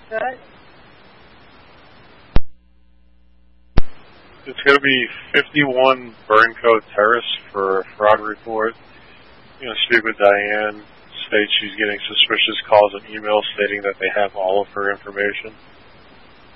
Good. It's going to be 51 Burncoat Terrace for a fraud report. Speak with Diane. States she's getting suspicious calls and emails stating that they have all of her information.